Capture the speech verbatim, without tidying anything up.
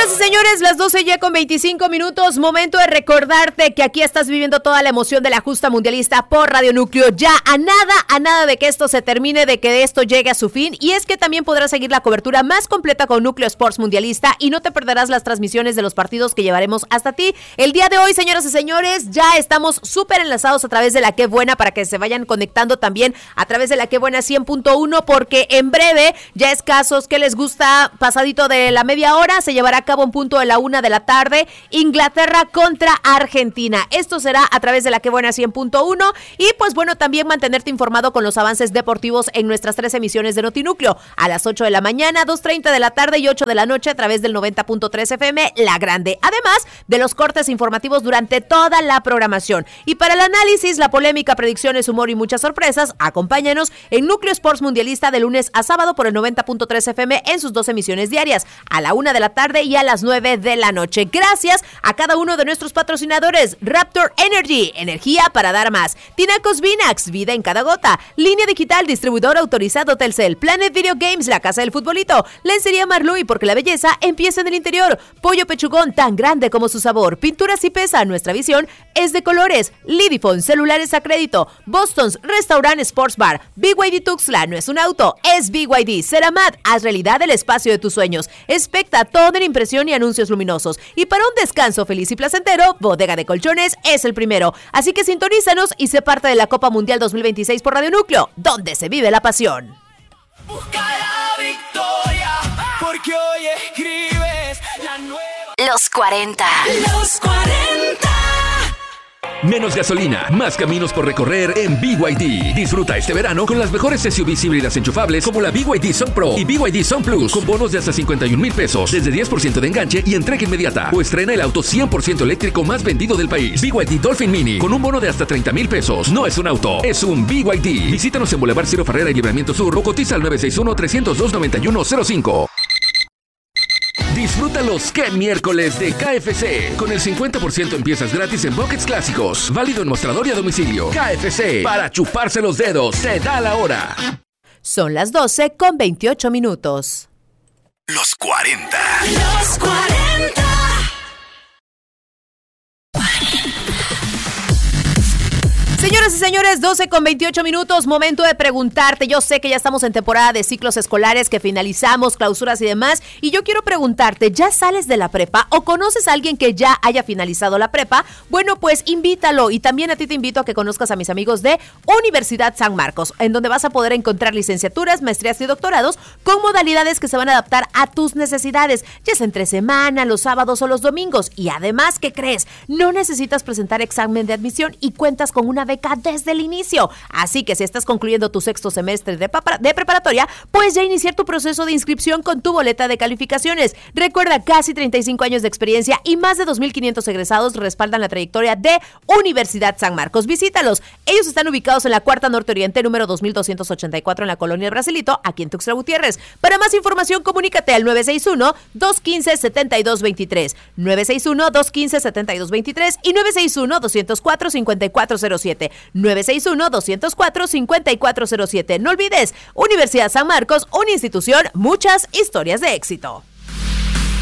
Señoras y señores, las doce ya con veinticinco minutos, momento de recordarte que aquí estás viviendo toda la emoción de la justa mundialista por Radio Núcleo. Ya a nada, a nada de que esto se termine, de que esto llegue a su fin, y es que también podrás seguir la cobertura más completa con Núcleo Sports Mundialista y no te perderás las transmisiones de los partidos que llevaremos hasta ti. El día de hoy, señoras y señores, ya estamos súper enlazados a través de la Qué Buena para que se vayan conectando también a través de la Qué Buena cien punto uno, porque en breve, ya escasos que les gusta, pasadito de la media hora, se llevará a cabo en punto de la una de la tarde, Inglaterra contra Argentina. Esto será a través de la Qué Buena cien punto uno y pues bueno, también mantenerte informado con los avances deportivos en nuestras tres emisiones de Notinúcleo, a las ocho de la mañana, dos treinta de la tarde y ocho de la noche a través del noventa punto tres F M, La Grande, además de los cortes informativos durante toda la programación. Y para el análisis, la polémica, predicciones, humor y muchas sorpresas, acompáñanos en Núcleo Sports Mundialista de lunes a sábado por el noventa punto tres F M en sus dos emisiones diarias, a la una de la tarde y a las nueve de la noche. Gracias a cada uno de nuestros patrocinadores: Raptor Energy, energía para dar más; Tinacos Vinax, vida en cada gota; Línea Digital, distribuidor autorizado Telcel; Planet Video Games, la casa del futbolito; Lencería Marluy, porque la belleza empieza en el interior; Pollo Pechugón, tan grande como su sabor; Pinturas y Pesa, nuestra visión es de colores; Lidifone, celulares a crédito; Boston's Restaurant Sports Bar; B Y D Tuxtla, no es un auto, es B Y D; Ceramat, haz realidad el espacio de tus sueños; Expecta, todo en impresión y anuncios luminosos; y para un descanso feliz y placentero, Bodega de Colchones es el primero. Así que sintonízanos y sé parte de la Copa Mundial dos mil veintiséis por Radio Núcleo, donde se vive la pasión. Busca la victoria, porque hoy escribes la nueva. Los cuarenta. Los cuarenta. Menos gasolina, más caminos por recorrer en B Y D. Disfruta este verano con las mejores S U Vs híbridas enchufables como la B Y D Sun Pro y B Y D Sun Plus, con bonos de hasta cincuenta y un mil pesos, desde diez por ciento de enganche y entrega inmediata. O estrena el auto cien por ciento eléctrico más vendido del país, B Y D Dolphin Mini, con un bono de hasta treinta mil pesos. No es un auto, es un B Y D. Visítanos en Boulevard Ciro Ferrera y Libramiento Sur o cotiza al nueve seis uno, tres cero dos, nueve uno cero cinco. Disfruta los ¡Qué miércoles! De K F C, con el cincuenta por ciento en piezas gratis en buckets clásicos, válido en mostrador y a domicilio. K F C, para chuparse los dedos, se da la hora. Son las doce con veintiocho minutos. Los cuarenta. Los cuarenta. Señoras y señores, doce con veintiocho minutos, momento de preguntarte. Yo sé que ya estamos en temporada de ciclos escolares, que finalizamos, clausuras y demás, y yo quiero preguntarte, ¿ya sales de la prepa o conoces a alguien que ya haya finalizado la prepa? Bueno, pues invítalo, y también a ti te invito a que conozcas a mis amigos de Universidad San Marcos, en donde vas a poder encontrar licenciaturas, maestrías y doctorados con modalidades que se van a adaptar a tus necesidades, ya sea entre semana, los sábados o los domingos. Y además, ¿qué crees? No necesitas presentar examen de admisión y cuentas con una beca desde el inicio. Así que si estás concluyendo tu sexto semestre de, papa, de preparatoria, puedes ya iniciar tu proceso de inscripción con tu boleta de calificaciones. Recuerda, casi treinta y cinco años de experiencia y más de dos mil quinientos egresados respaldan la trayectoria de Universidad San Marcos. Visítalos. Ellos están ubicados en la Cuarta Norte Oriente, número dos mil doscientos ochenta y cuatro, en la Colonia El Brasilito, aquí en Tuxtla Gutiérrez. Para más información, comunícate al nueve seis uno, dos uno cinco, siete dos dos tres, nueve seis uno, dos uno cinco, siete dos dos tres y nueve seis uno, dos cero cuatro, cinco cuatro cero siete. nueve seis uno, dos cero cuatro, cinco cuatro cero siete. No olvides, Universidad San Marcos, una institución, muchas historias de éxito.